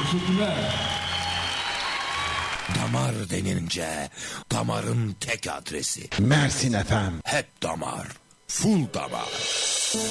Teşekkürler. Damar denince damarın tek adresi. Mersin FM. Hep damar. Full damar.